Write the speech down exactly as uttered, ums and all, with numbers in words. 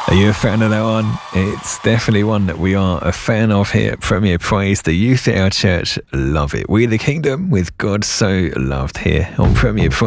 Are you a fan of that one? It's definitely one that we are a fan of here at Premier Praise. The youth at our church love it. We the Kingdom with God So Loved here on Premier Praise.